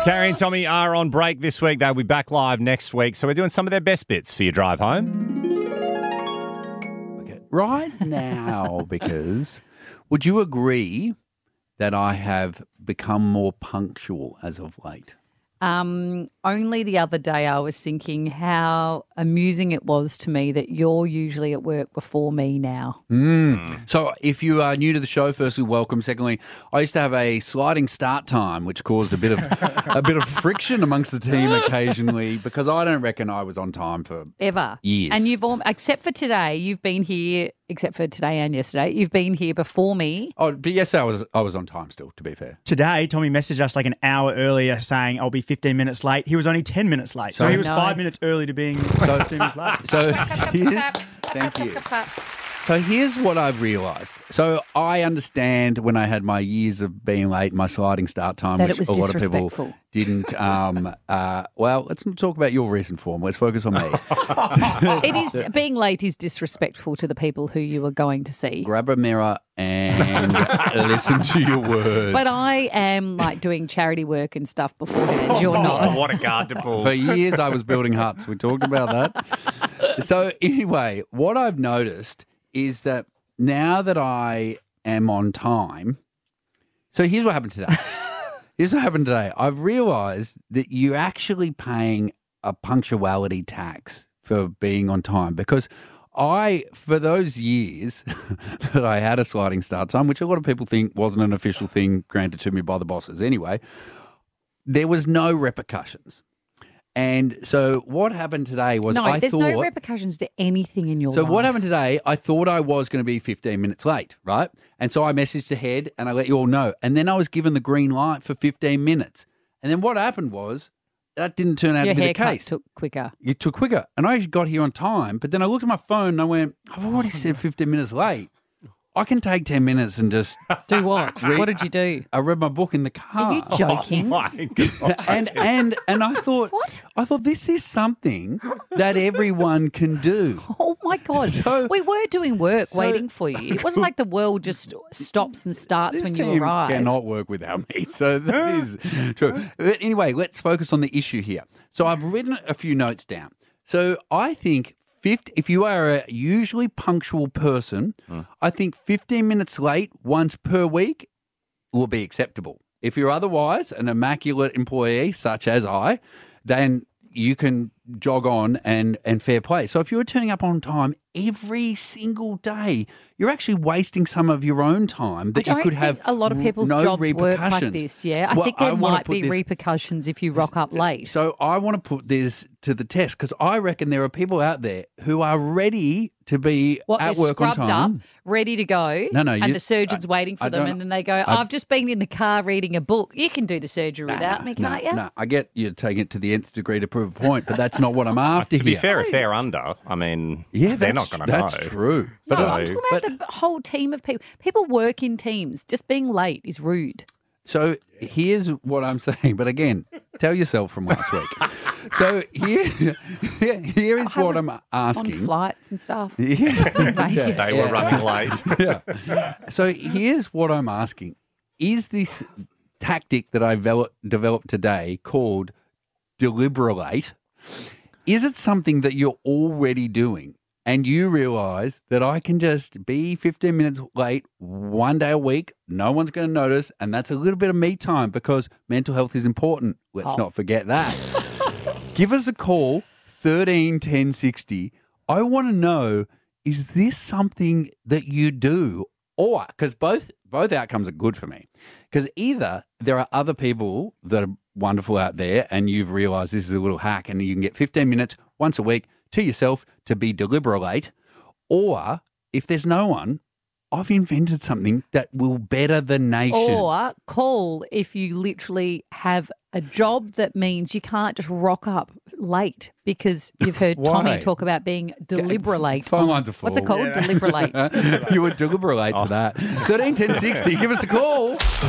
Carrie and Tommy are on break this week. They'll be back live next week. So we're doing some of their best bits for your drive home. Okay. Right now, because would you agree that I have become more punctual as of late? Only the other day I was thinking how amusing it was to me that you're usually at work before me now. So if you are new to the show, firstly, welcome. Secondly, I used to have a sliding start time, which caused a bit of friction amongst the team occasionally because I don't reckon I was on time for Ever. years. And you've except for today, you've been here, except for today and yesterday, you've been here before me. Oh, but yes, I was on time still, to be fair. Today, Tommy messaged us like an hour earlier saying I'll be 15 minutes late. He was only 10 minutes late. So he was 5 minutes early to being 15 minutes late. So thank you. So here's what I've realised. So I understand when I had my years of being late, my sliding start time, That which it was a lot of people disrespectful. didn't. Well, let's not talk about your recent form. Let's focus on me. It is being late is disrespectful to the people who you are going to see. Grab a mirror and listen to your words. But I am like doing charity work and stuff beforehand. You're not. What a card to pull. For years, I was building huts. We talked about that. So anyway, what I've noticed is that now that I am on time, so here's what happened today. I've realised that you're actually paying a punctuality tax for being on time because for those years that I had a sliding start time, which a lot of people think wasn't an official thing granted to me by the bosses anyway, there was no repercussions. And so what happened today was There's no repercussions to anything in your life. So what happened today, I thought I was going to be 15 minutes late, right? And so I messaged ahead and I let you all know. And then I was given the green light for 15 minutes. And then what happened was that didn't turn out Your to be the haircut case. took quicker. It took quicker. And I got here on time, but then I looked at my phone and I went, I've already said 15 minutes late. I can take 10 minutes and just... Do what? What did you do? I read my book in the car. Are you joking? Oh my God. And I thought... What? I thought this is something that everyone can do. Oh my God. So- we were doing work waiting for you. It wasn't like the world just stops and starts This when team you arrive. cannot work without me. So that is true. But anyway, let's focus on the issue here. So I've written a few notes down. So I think if you are a usually punctual person, I think 15 minutes late once per week will be acceptable. If you're otherwise an immaculate employee, such as I, then you can jog on and fair play. So if you're turning up on time every single day, you're actually wasting some of your own time that you could have. A lot of people's no jobs work like repercussions. this. Yeah, I Well, think there wanna might put be this- repercussions if you rock up late. So I want to put this to the test because I reckon there are people out there who are ready to be at They're work on scrubbed time. up, ready to go. No, and the surgeon's waiting for I them, don't- and then they go, I've just been in the car reading a book. You can do the surgery without me, can't you? No, I get you taking it to the nth degree to prove a point, but that's not what I'm after To be here. fair, if they're under, I mean, Yeah, they're not going to know. That's true. No, So- I'm talking about the whole team of people. People work in teams. Just being late is rude. So here's what I'm saying, but again, tell yourself from last week. So here is what I'm asking. On flights and stuff. Here's- They were running late. yeah. So here's what I'm asking. Is this tactic that I developed today called deliberate, is it something that you're already doing and you realise that I can just be 15 minutes late one day a week, no one's going to notice, and that's a little bit of me time because mental health is important. Let's not forget that. Give us a call, 13 10 60. I want to know, is this something that you do? Or, because both outcomes are good for me. Because either there are other people that are wonderful out there and you've realised this is a little hack and you can get 15 minutes once a week to yourself to be deliberate. Or if there's no one, I've invented something that will better the nation. Or call if you literally have a job that means you can't just rock up late because you've heard Why? Tommy talk about being deliberate. Phone lines are full. What's it called? Deliberate. You would deliberate to that. 13 10 60. Give us a call.